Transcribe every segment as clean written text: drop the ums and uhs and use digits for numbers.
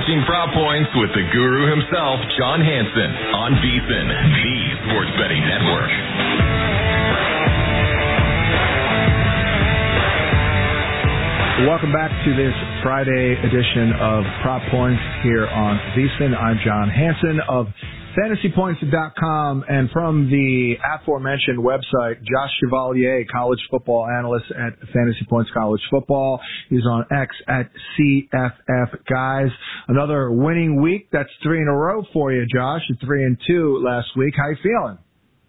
Talking Prop Points with the guru himself, John Hansen, on VSiN, the Sports Betting Network. Welcome back to this Friday edition of Prop Points here on VSiN. I'm John Hansen of FantasyPoints.com, and from the aforementioned website, Josh Chevalier, college football analyst at Fantasy Points College Football. He's on X at CFF Guys. Another winning week. That's 3 in a row for you, Josh. 3-2 last week. How you feeling?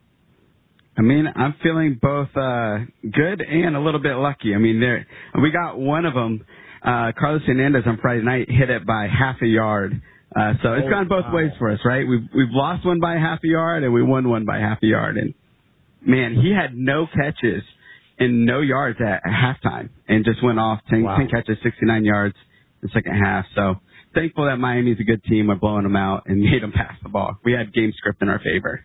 I mean, I'm feeling both good and a little bit lucky. I mean, we got one of them. Carlos Hernandez on Friday night hit it by half a yard. So it's gone both ways for us, right? We've lost one by half a yard and we won one by half a yard. And man, he had no catches and no yards at halftime and just went off 10 catches, 69 yards in the second half. So thankful that Miami's a good team. We're blowing them out and made them pass the ball. We had game script in our favor.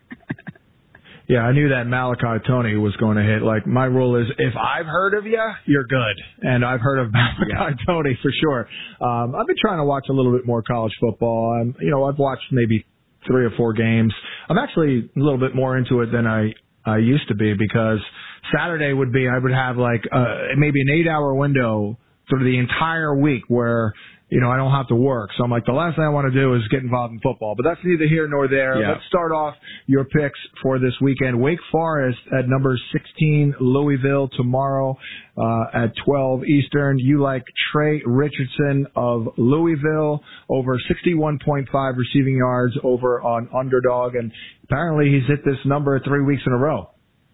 Yeah, I knew that Malachi Tony was going to hit. Like, my rule is, if I've heard of you, you're good. And I've heard of Malachi Tony for sure. I've been trying to watch a little bit more college football. I've watched maybe 3 or 4 games. I'm actually a little bit more into it than I used to be, because Saturday I would have like maybe an 8-hour window through the entire week where I don't have to work. So I'm like, the last thing I want to do is get involved in football. But that's neither here nor there. Yeah. Let's start off your picks for this weekend. Wake Forest at number 16, Louisville tomorrow at 12 Eastern. You like Trey Richardson of Louisville over 61.5 receiving yards over on Underdog. And apparently he's hit this number 3 weeks in a row.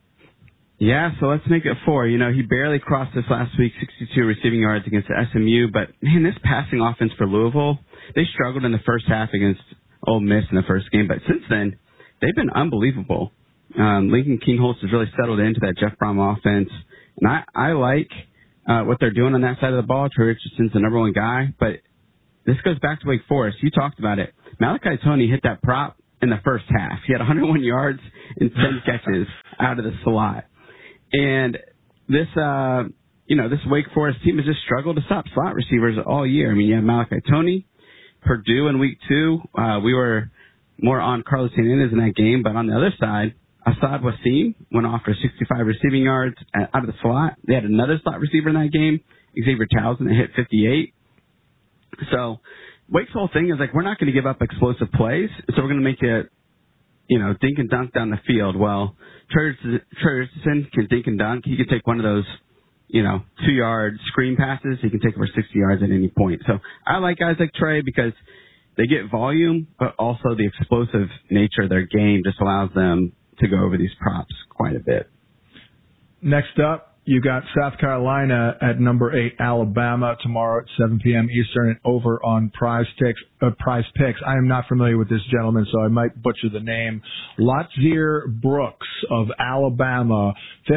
Yeah, so let's make it 4. He barely crossed this last week, 62 receiving yards against SMU. But, man, this passing offense for Louisville, they struggled in the first half against Ole Miss in the first game. But since then, they've been unbelievable. Lincoln Kingholz has really settled into that Jeff Brom offense. And I like what they're doing on that side of the ball. Trey Richardson's the number 1 guy. But this goes back to Wake Forest. You talked about it. Malachi Tony hit that prop in the first half. He had 101 yards and 10 catches out of the slot. And this Wake Forest team has just struggled to stop slot receivers all year. I mean, you have Malachi Tony, Purdue in week 2. We were more on Carlos Hernandez in that game, but on the other side, Assad Wasim went off for 65 receiving yards out of the slot. They had another slot receiver in that game, Xavier Townsend, that hit 58. So Wake's whole thing is like, we're not going to give up explosive plays, so we're going to make it dink and dunk down the field. Well, Trey Richardson can dink and dunk. He can take one of those, 2-yard screen passes. He can take over 60 yards at any point. So I like guys like Trey because they get volume, but also the explosive nature of their game just allows them to go over these props quite a bit. Next up, you got South Carolina at number 8, Alabama tomorrow at 7 p.m. Eastern and over on Prize Picks. I am not familiar with this gentleman, so I might butcher the name. Lotzir Brooks of Alabama,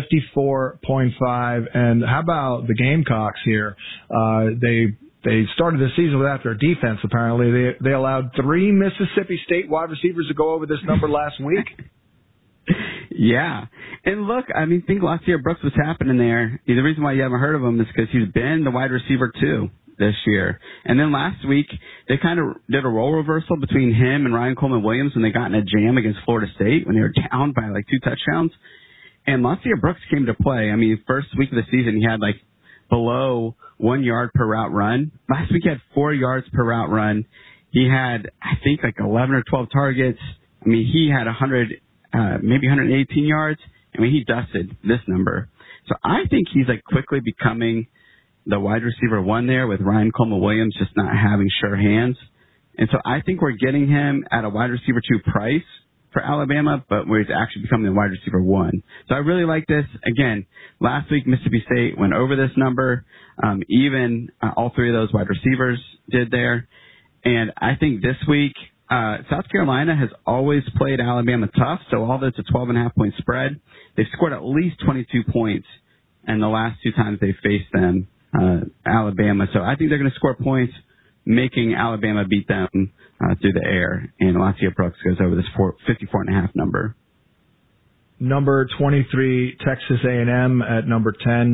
54.5. And how about the Gamecocks here? They started the season without their defense, apparently. They allowed 3 Mississippi State wide receivers to go over this number last week. Yeah. And look, I mean, think Lotzir Brooks was happening there. The reason why you haven't heard of him is because he's been the wide receiver 2 this year. And then last week, they kind of did a role reversal between him and Ryan Coleman Williams when they got in a jam against Florida State when they were down by like 2 touchdowns. And Lotzir Brooks came to play. I mean, first week of the season, he had like below 1 yard per route run. Last week, he had 4 yards per route run. He had, I think, like 11 or 12 targets. I mean, he had 118 yards. I mean, he dusted this number. So I think he's like quickly becoming the wide receiver 1 there with Ryan Coleman Williams just not having sure hands. And so I think we're getting him at a wide receiver 2 price for Alabama, but where he's actually becoming the wide receiver 1. So I really like this. Again, last week Mississippi State went over this number. All 3 of those wide receivers did there. And I think this week, South Carolina has always played Alabama tough, so although it's a 12.5-point spread, they've scored at least 22 points in the last 2 times they faced them, Alabama. So I think they're going to score points, making Alabama beat them through the air. And Lotzir Brooks goes over this 54.5 number. Number 23, Texas A&M at number 10.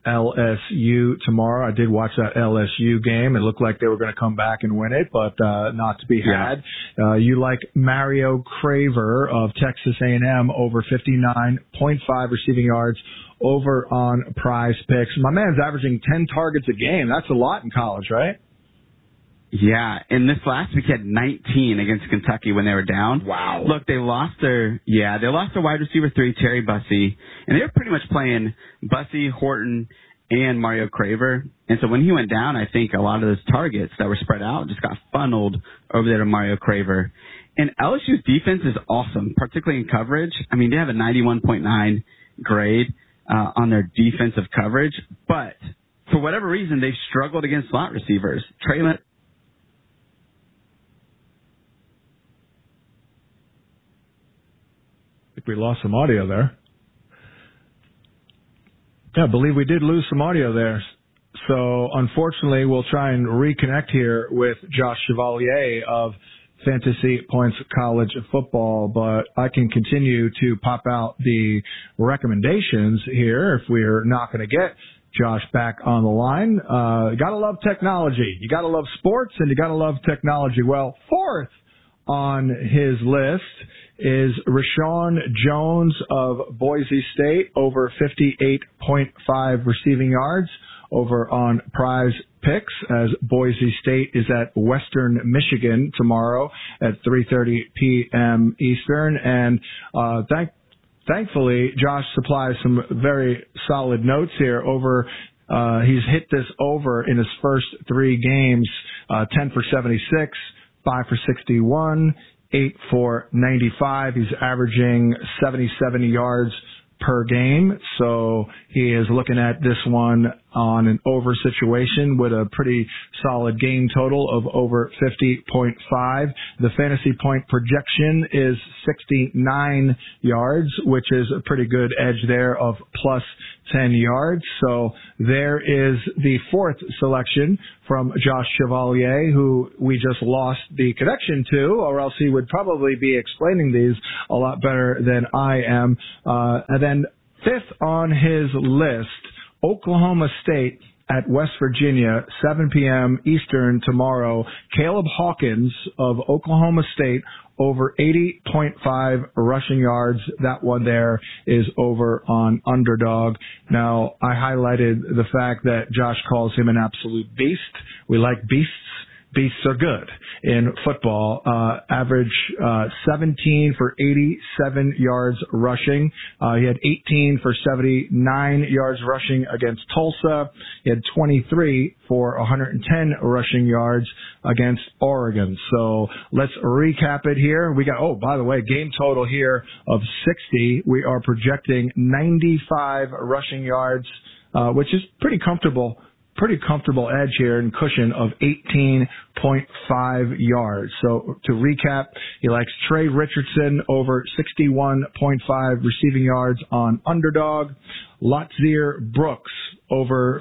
LSU tomorrow. I did watch that LSU game. It looked like they were going to come back and win it, but not to be had. You like Mario Craver of Texas A&M over 59.5 receiving yards over on Prize Picks. My man's averaging 10 targets a game. That's a lot in college, right? Yeah, and this last week he had 19 against Kentucky when they were down. Wow. Look, they lost their wide receiver 3, Terry Bussey, and they were pretty much playing Bussey, Horton, and Mario Craver. And so when he went down, I think a lot of those targets that were spread out just got funneled over there to Mario Craver. And LSU's defense is awesome, particularly in coverage. I mean, they have a 91.9 grade on their defensive coverage, but for whatever reason, they've struggled against slot receivers. I think we lost some audio there. Yeah, I believe we did lose some audio there. So unfortunately, we'll try and reconnect here with Josh Chevalier of Fantasy Points College Football, but I can continue to pop out the recommendations here if we're not going to get Josh back on the line. You got to love technology. You got to love sports, and you got to love technology. Well, fourth on his list is Rashawn Jones of Boise State over 58.5 receiving yards over on Prize Picks, as Boise State is at Western Michigan tomorrow at 3:30 p.m. Eastern. And thankfully, Josh supplies some very solid notes here. He's hit this over in his first 3 games, 10 for 76, 5 for 61, 8 for 95. He's averaging 77 yards per game. So he is looking at this one on an over situation with a pretty solid game total of over 50.5. The fantasy point projection is 69 yards, which is a pretty good edge there of plus 10 yards. So there is the fourth selection from Josh Chevalier, who we just lost the connection to, or else he would probably be explaining these a lot better than I am. And then fifth on his list, Oklahoma State at West Virginia, 7 p.m. Eastern tomorrow. Caleb Hawkins of Oklahoma State over 80.5 rushing yards. That one there is over on Underdog. Now, I highlighted the fact that Josh calls him an absolute beast. We like beasts. Beasts are good in football. Average 17 for 87 yards rushing. He had 18 for 79 yards rushing against Tulsa. He had 23 for 110 rushing yards against Oregon. So let's recap it here. We got, by the way, game total here of 60. We are projecting 95 rushing yards, which is pretty comfortable edge here and cushion of 18.5 yards. So to recap, he likes Trey Richardson over 61.5 receiving yards on Underdog. Lotzir Brooks over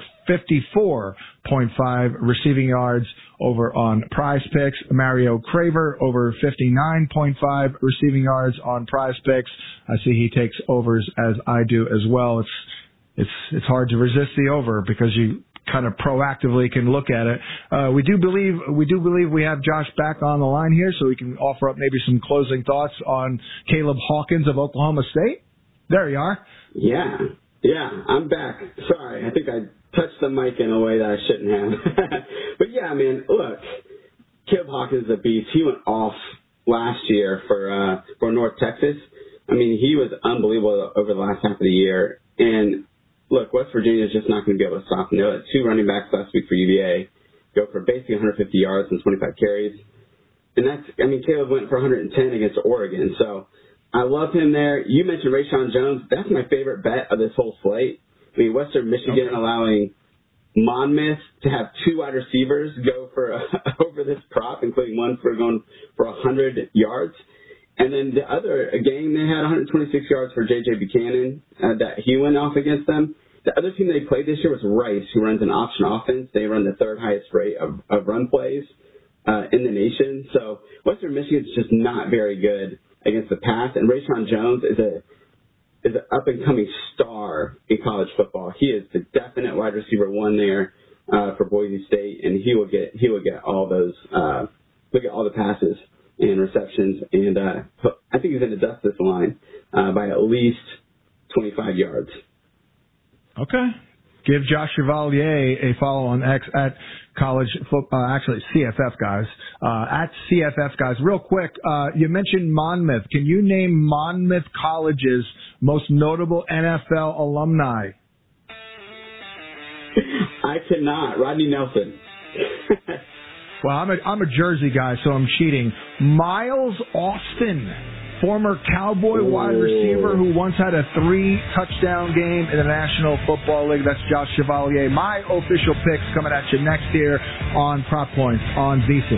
54.5 receiving yards over on Prize Picks. Mario Craver over 59.5 receiving yards on Prize Picks. I see he takes overs as I do as well. It's hard to resist the over because you kind of proactively can look at it. We do believe we have Josh back on the line here, so we can offer up maybe some closing thoughts on Caleb Hawkins of Oklahoma State. There you are. Yeah, I'm back. Sorry, I think I touched the mic in a way that I shouldn't have. But yeah, man, look, Caleb Hawkins is a beast. He went off last year for North Texas. I mean, he was unbelievable over the last half of the year. And look, West Virginia is just not going to be able to stop him. They had 2 running backs last week for UVA, go for basically 150 yards and 25 carries. And Caleb went for 110 against Oregon. So I love him there. You mentioned Rashawn Jones. That's my favorite bet of this whole slate. I mean, Western Michigan allowing Monmouth to have 2 wide receivers go for over this prop, including one for going for 100 yards. And then the other game, they had 126 yards for J.J. Buchanan that he went off against them. The other team they played this year was Rice, who runs an option offense. They run the 3rd highest rate of run plays in the nation. So Western Michigan's just not very good against the pass. And Rashawn Jones is is an up-and-coming star in college football. He is the definite wide receiver one there for Boise State, and he will get all those all the passes and receptions, and I think he's going to dust this line by at least 25 yards. Okay. Give Josh Chevalier a follow on X at college football, actually CFF guys, at CFF guys. Real quick, you mentioned Monmouth. Can you name Monmouth College's most notable NFL alumni? I cannot. Rodney Nelson. Well, I'm a Jersey guy, so I'm cheating. Miles Austin, former Cowboy wide receiver who once had a 3-touchdown game in the National Football League. That's Josh Chevalier. My official picks coming at you next here on Prop Points on VSiN.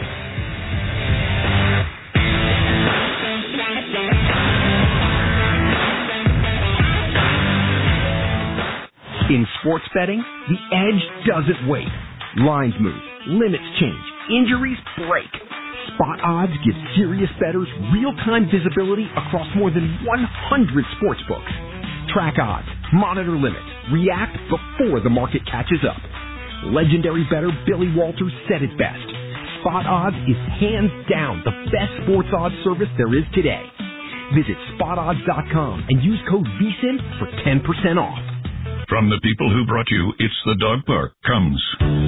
In sports betting, the edge doesn't wait. Lines move, limits change, injuries break. Spot Odds gives serious bettors real-time visibility across more than 100 sports books. Track odds, monitor limits, react before the market catches up. Legendary bettor Billy Walters said it best. Spot Odds is hands down the best sports odds service there is today. Visit spotodds.com and use code VSiN for 10% off. From the people who brought you It's the Dog Park comes